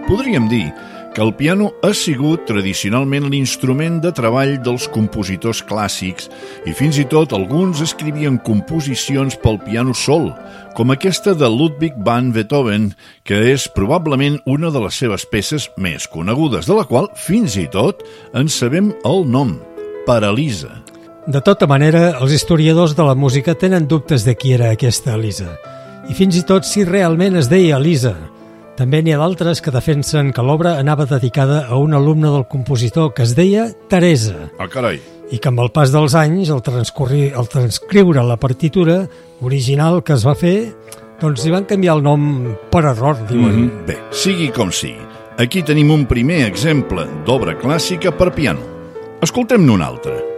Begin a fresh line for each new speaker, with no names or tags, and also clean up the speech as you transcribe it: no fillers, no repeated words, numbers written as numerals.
Podríem dir que el piano ha sigut tradicionalment l'instrument de treball dels compositors clàssics i fins i tot alguns escrivien composicions pel piano sol, com aquesta de Ludwig van Beethoven, que és probablement una de les seves peces més conegudes, de la qual fins i tot en sabem el nom, Paralisa.
De tota manera, els historiadors de la música tenen dubtes de qui era aquesta Elisa, i fins i tot si realment es deia Elisa. També n'hi ha d'altres que defensen que l'obra anava dedicada a un alumne del compositor que es deia Teresa.
Ah, carai!
I que amb el pas dels anys, al transcriure la partitura original que es va fer, doncs li van canviar el nom per error, diuen.
Bé, sigui com sigui, aquí tenim un primer exemple d'obra clàssica per piano. Escoltem-ne un altre.